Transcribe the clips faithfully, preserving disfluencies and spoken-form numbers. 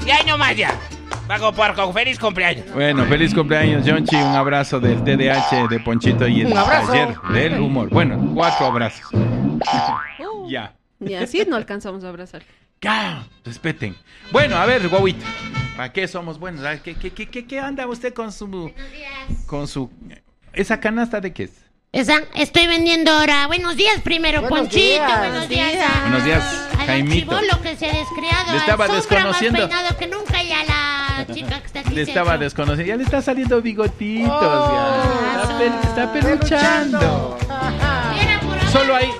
Y ahí nomás ya. Pago porco, feliz cumpleaños. Bueno, feliz cumpleaños, Jonchi. Un abrazo del D D H de Ponchito y el taller del humor. Bueno, cuatro abrazos. Uh, ya. Ni así no alcanzamos a abrazar. Ya, respeten. Bueno, a ver, guauita. ¿Para qué somos buenos? ¿Qué, qué, qué, qué, qué anda usted con su... con su... ¿Esa canasta de qué es? Esa, estoy vendiendo ahora. Buenos días primero, Buenos Ponchito. días. Buenos días. a- Buenos días, al Jaimito. archivolo que se ha descriado. Le estaba al sombra desconociendo. más peinado que nunca, y a la chica que está aquí. Le se estaba ha hecho. desconociendo. Ya le está saliendo bigotitos. Oh, ya. Está, pe- está peluchando. Mira, por ahora. Solo hay...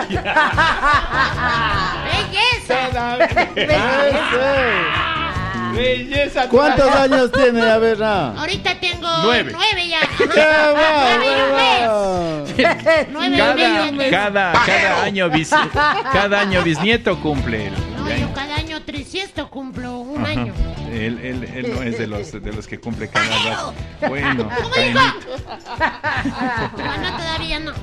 ¡Belleza! Belleza. ¿Cuántos años tiene? A ver, ah. Ahorita tengo Nueve. nueve ya. ¡Qué Nueve y un mes. va! Nueve y Cada, medio. cada, cada año bis, cada año bisnieto cumple él. No, yo cada año trisiesto cumplo un año. Él, él, él no es de los, de los que cumple cada rato. Bueno, ¿Cómo Jaimito. Bueno, todavía no.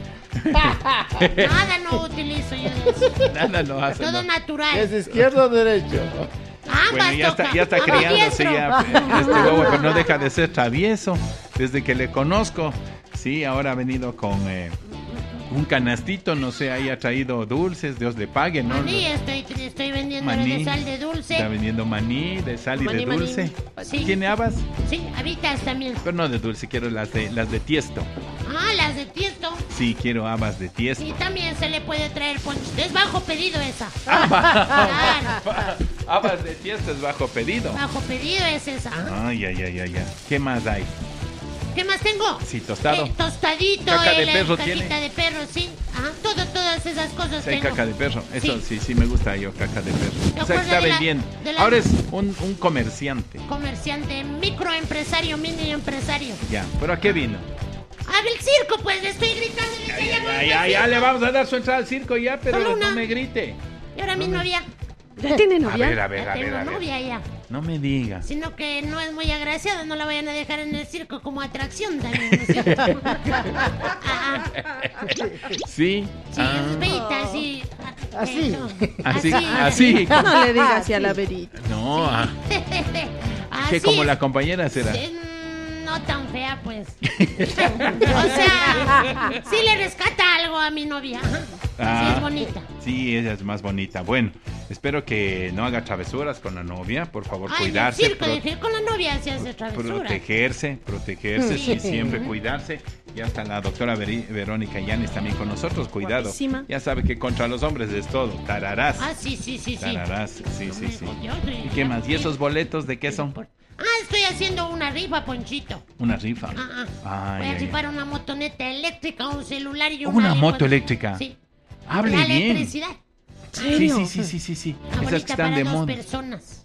Nada no utilizo yo de eso. Nada lo hace. Todo no. natural. ¿Es izquierdo o derecho? Ambas Bueno, ya toca. está, ya está Ambas criándose diestro. ya. Este huevo, pero no deja de ser travieso. Desde que le conozco. Sí, ahora ha venido con eh, un canastito, no sé, ahí ha traído dulces, Dios le pague, ¿no? Maní, estoy, estoy vendiendo Maní. de sal de dulce. Está vendiendo maní, de sal y Maní, de maní. dulce. Sí. ¿Tiene habas? Sí, habitas también. Pero no de dulce, quiero las de las de tiesto. Ah, las de tiesto. Sí, quiero habas de tiesto. Sí, también se le puede traer poncho. Es bajo pedido esa. Ah, Claro, Habas de tiesto es bajo pedido. bajo pedido es esa. Ay, ay, ay, ay, ay. ¿Qué más hay? ¿Qué más tengo? Sí, tostado. Eh, tostadito, Caca de el- perro caquita tiene. de perro, sí. Ajá, todo, todas esas cosas Sí, hay tengo. caca de perro. Eso sí. Sí. sí, me gusta yo, caca de perro. ¿Te O sea, que acuerdas está de la- vendiendo. de la- Ahora es un, un comerciante. Comerciante, microempresario, mini empresario. Ya, ¿pero a qué vino? ¡Ah, el circo, pues! Le estoy gritando. le estoy Ya, llamando ya, al ya circo. le vamos a dar su entrada al circo ya, pero Solo una. no me grite. Y ahora mi novia. ¿Ya tiene A novia? ver, a ver, Ya a ver, tengo a ver. novia ya. No me diga. Sino que no es muy agraciada, no la vayan a dejar en el circo como atracción también, ¿no es cierto? Ah, Sí. sí, Ah, es feita, así. Así. Eso. así, así. No le digas así a la verita. No, ah, Así que como es. la compañera será. Sí, mm, no tan fea, pues. O sea, sí le rescata algo a mi novia. Ajá. Sí, Ah. es bonita. Sí, ella es más bonita. Bueno, espero que no haga travesuras con la novia. Por favor, Ay, cuidarse. en el circo, pro- dije, con la novia se hace travesura. protegerse, protegerse, sí, siempre cuidarse. Ya está la doctora Veri- Verónica Yanes también con nosotros. Cuidado. Guapísima. Ya sabe que contra los hombres es todo. Tararás. Ah, sí, sí, sí, sí. Tararás. Sí, sí, sí. Yo soy- ¿Y qué más? ¿Y esos boletos de qué son? Ah, estoy haciendo una rifa, Ponchito. Una rifa. Ah, Ay, ah. Voy a ay, ay. rifar una motoneta eléctrica, un celular y una... Una licuadora. moto eléctrica. Sí. Hable la bien. electricidad. Sí, sí, sí, sí, sí, sí. Una Esas que bonita están para de dos moda. personas.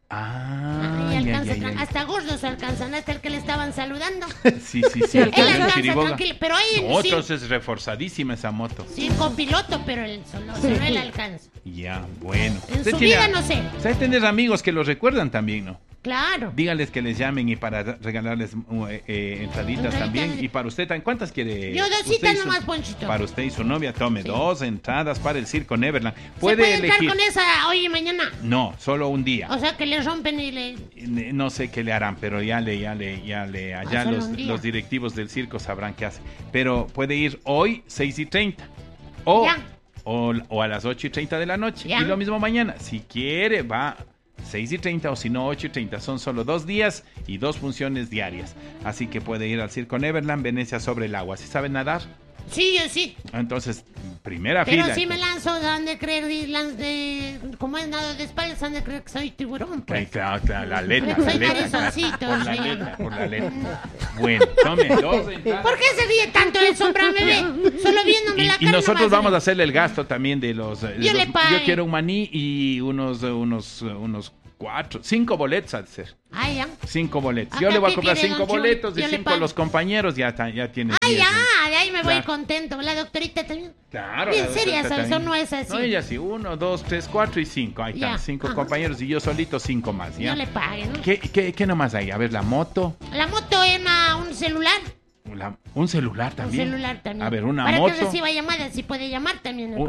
Ah, Ay, ay, alcanza, ay, ay. hasta gordos alcanzan, hasta el que le estaban saludando. Sí, sí, sí. Él el camión alcanza Chiriboga. tranquilo, pero ahí No, sí, otros es reforzadísima esa moto. sí, copiloto, pero él solo, solo él alcanza. Ya, bueno. En Usted su tiene- vida no sé. Usted tiene amigos que los recuerdan también, ¿no? Claro. Dígales que les llamen y para regalarles uh, eh, eh, entraditas Entraditas. también. Y para usted también, ¿cuántas quiere? Yo usted dositas y su- nomás, Ponchito. Para usted y su novia, tome Sí. dos entradas para el Circo Neverland. ¿Se Puede puede entrar elegir. con esa hoy y mañana? No, solo un día. O sea, que le rompen y le... No sé qué le harán, pero ya le, ya le, ya le, allá solo los, un día. los directivos del circo sabrán qué hace. Pero puede ir hoy, seis y treinta. O, Ya. o, o a las ocho y treinta de la noche. Ya. Y lo mismo mañana. Si quiere, va seis y treinta o si no, ocho y treinta. Son solo dos días y dos funciones diarias. Así que puede ir al Circo Neverland, Venecia sobre el agua. ¿Sí sabe nadar? Sí, yo sí. Entonces, primera Pero fila. si me lanzo, han de creer, y lan- de, como es nado de espaldas, han de creer que soy tiburón, pues. Ay, claro, claro, la aleta, Soy la aleta. cabezoncito, Por la sí. aleta, por la aleta. Bueno, tome dos entradas. ¿Por qué se ríe tanto el sombra, bebé? Solo viéndome Y, la y cara nosotros nomás, vamos a bebé. hacerle el gasto también de los... de Yo los- le pague. yo quiero un maní y unos, eh, unos, eh, unos cuatro, cinco boletos ha de ser. Ah, ya. Cinco boletos. Acá, Yo le voy a ¿qué comprar quiere, cinco don Chuy? boletos y Yo le cinco a pago. los compañeros. Ya, está, ya tiene Ah, diez, ya, ¿no? de ahí me voy Claro. contento. La doctorita también. Claro. Bien la seria, doctora ¿sabes? también. Eso no es así. No, ella sí. Uno, dos, tres, cuatro y cinco. Ahí Ya, están. Cinco ajá. compañeros y yo solito cinco más. ¿ya? Yo le pague, ¿no? ¿Qué, qué, ¿Qué nomás hay? A ver, la moto. La moto es una- un celular. la- un celular también. Un celular también. A ver, una Para moto. que reciba llamadas, si puede llamar también Un- con eso.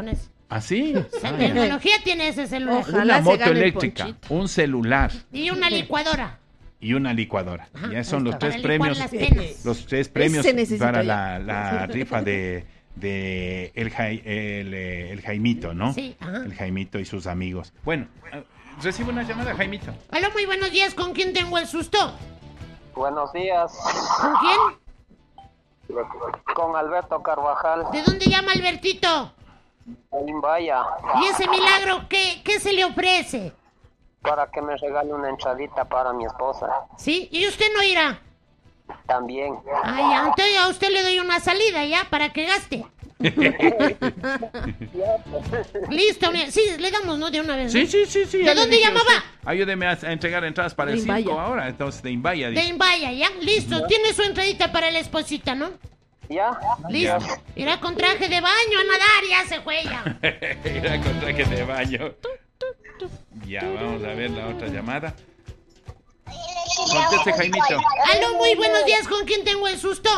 ¿Así? Esa tecnología tiene ese celular. Ojalá Una se moto gane el eléctrica, Ponchito. un celular Y una licuadora. y una licuadora. Ajá, Ya son los para tres licuar premios. las penas. Los tres premios Ese necesito para ya. la, la rifa de, de el, Jai- el, eh, el Jaimito, ¿no? Sí, ajá. El Jaimito y sus amigos. Bueno, eh, recibo una llamada, Jaimito. Aló, muy buenos días. ¿Con quién tengo el susto? Buenos días, ¿Con quién? con Alberto Carvajal, ¿De dónde llama Albertito? en Vaya, ¿Y ese milagro qué, qué se le ofrece? para que me regale una entradita para mi esposa. ¿Sí? ¿Y usted no irá? También. Ah, ya. Entonces a usted le doy una salida ya para que gaste. Listo, mira. Sí, le damos, ¿no? De una vez. ¿no? Sí, sí, sí, sí. ¿De ya le dónde dije a llamaba? usted. Ayúdeme a, a entregar entradas para el De circo Imbaya. ahora, entonces de Imbaya. De dice. Imbaya, ¿ya? Listo. Tiene su entradita para la esposita, ¿no? ¿Ya? Listo. Irá con traje de baño a nadar, ya se fue ya. Era con traje de baño. Ya, vamos a ver la otra llamada. Conteste, Jaimito. Aló, muy buenos días. ¿Con quién tengo el susto?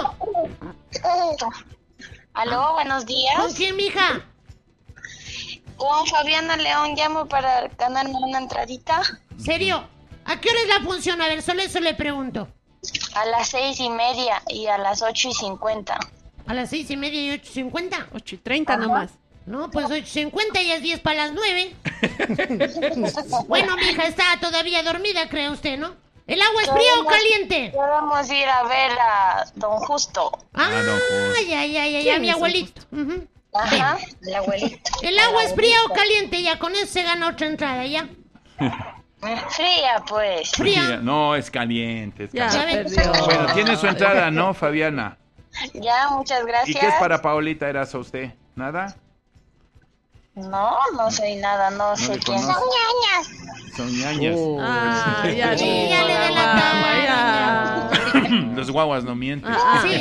Aló, buenos ¿Con días. quién, mija? Con Fabiana León llamo para ganarme una entradita ¿Serio? ¿A qué hora es la función? A ver, solo eso le pregunto. a las seis y media y a las ocho y cincuenta. ¿A las seis y media y ocho cincuenta? ocho y treinta nomás. No, pues ocho cincuenta y es diez para las nueve. Bueno, mija, está todavía dormida, cree usted, ¿no? ¿El agua es fría o caliente? Podemos ir a ver a Don Justo. Ah, don Justo. ya, ya, ya, ya, ¿Quién mi es don abuelito. Ujú. Ajá, el abuelito. ¿El agua es fría o caliente? Ya, con eso se gana otra entrada, ¿ya? Fría, pues. Fría. No, es caliente. Es Ya, caliente. perdió. Bueno, tiene su entrada, ¿no, Fabiana? Ya, muchas ¿Y gracias. qué es para Paolita Erazo usted? ¿Nada? No, no soy nada, no, sé le quién. conoce. ñañas. Son ñañas. Oh. Ah, ya, Sí, dijo ya le la delataron, guagua, ya. Los guaguas no mienten. Ah, Sí.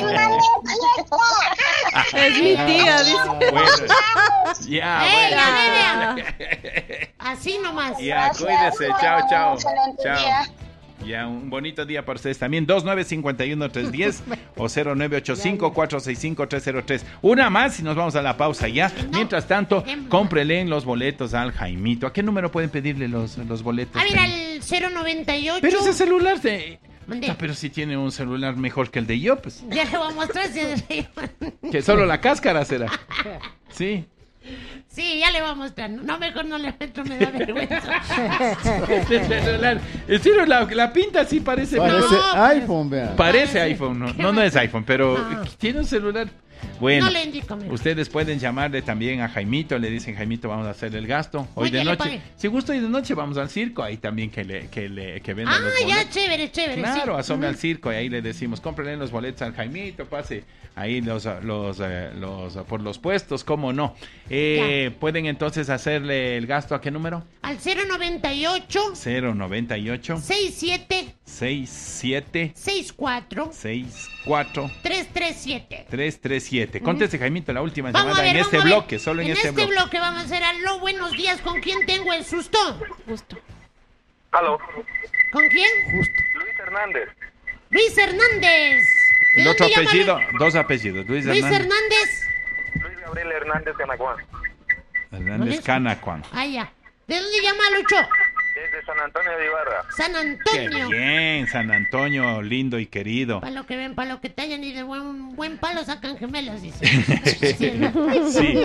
Es mi tía, dice. Bueno, ya, ¡Ey, bueno. ya, bebé! Así nomás. Ya, cuídese. Chao, chao. Excelente Chao. día. Ya, un bonito día para ustedes también. dos nueve cinco uno tres uno cero o cero nueve ocho cinco cuatro seis cinco tres cero tres. Una más y nos vamos a la pausa ya. Mientras tanto, cómprele los boletos al Jaimito. ¿A qué número pueden pedirle los, los boletos? A ver, Jaime? al cero noventa y ocho. Pero ese celular se... Mande. Ah, pero si tiene un celular mejor que el de yo, pues. Ya le voy a mostrar. si- Que solo la cáscara será. Sí. Sí, ya le voy a mostrar. No, mejor no le meto, me da vergüenza. El celular. En serio, la, la pinta sí parece... Parece No, pues. iPhone, vean. Parece iPhone, no, no, no es iPhone, pero No. tiene un celular. Bueno, No le indico, mira. ustedes pueden llamarle también a Jaimito, le dicen, Jaimito, vamos a hacer el gasto hoy Oye, de le noche. pagué. Si gusta hoy de noche vamos al circo, ahí también que le que le que vendan Ah, los ya, boletos. chévere, chévere. Claro, sí. asome al circo y ahí le decimos, cómprenle los boletos al Jaimito, pase ahí los los eh, los por los puestos, cómo no. Eh, pueden entonces hacerle el gasto a qué número? Al cero noventa y ocho, cero noventa y ocho sesenta y siete, sesenta y siete sesenta y cuatro, sesenta y cuatro trescientos treinta y siete. tres tres siete. Conteste, Jaimito, la última Vamos a llamada ver, en vamos este a ver. bloque, solo en, en este, bloque. bloque vamos a hacer aló, buenos días. ¿Con quién tengo el susto? Justo. Aló, ¿Con quién? Luis Hernández. Luis Hernández. ¿De El dónde otro llama apellido, Lu- dos apellidos, Luis, Luis Hernández. Hernández. Luis Gabriel Hernández Canacuán. Hernández Canacuán. Ah, ya. ¿De dónde llama Lucho? Desde San Antonio de Ibarra. San Qué Antonio. bien, San Antonio, lindo y querido. Para lo que ven, para lo que tallan y de buen, buen palo sacan gemelas, dice. Sí, ¿no? Sí.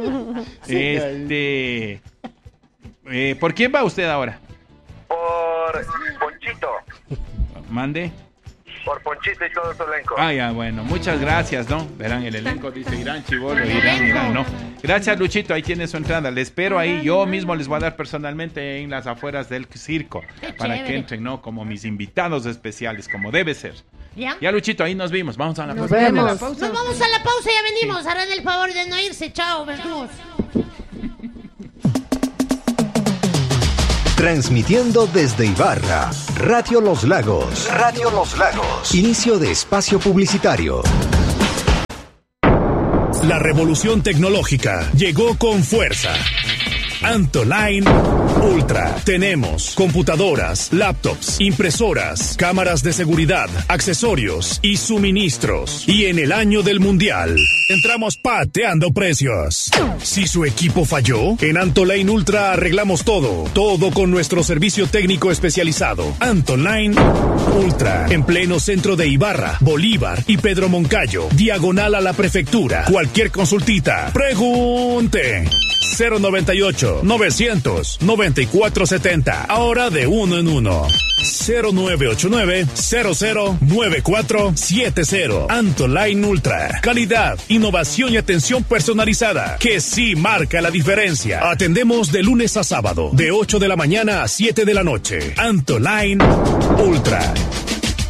Este, eh, ¿por quién va usted ahora? Por Ponchito. Mande. Por Ponchito y todo su elenco. Ah, ya, bueno, muchas gracias, ¿no? Verán, el elenco dice Irán Chibolo, El Irán, elenco. Irán, ¿no? Gracias, Luchito, ahí tiene su entrada. Le espero ahí, yo mismo les voy a dar personalmente en las afueras del circo, Qué para chévere. que entren, ¿no? Como mis invitados especiales, como debe ser. ¿Ya? Ya, Luchito, ahí nos vimos, vamos a la Nos pausa. vemos. ¿A la pausa? Nos vamos a la pausa, ya venimos. Harán el favor de no irse. Chao, verdugos. Transmitiendo desde Ibarra, Radio Los Lagos. Radio Los Lagos. Inicio de espacio publicitario. La revolución tecnológica llegó con fuerza. Antoline Ultra. Tenemos computadoras, laptops, impresoras, cámaras de seguridad, accesorios y suministros. Y en el año del mundial, entramos pateando precios. Si su equipo falló, en Antoline Ultra arreglamos todo. Todo con nuestro servicio técnico especializado. Antoline Ultra. En pleno centro de Ibarra, Bolívar y Pedro Moncayo. Diagonal a la prefectura. Cualquier consultita. Pregunte. cero noventa y ocho, novecientos, noventa y cuatro setenta. Ahora de uno en uno. cero nueve ocho nueve, cero cero nueve cuatro siete cero. Antoline Ultra. Calidad, innovación y atención personalizada. Que sí marca la diferencia. Atendemos de lunes a sábado. De ocho de la mañana a siete de la noche. Antoline Ultra.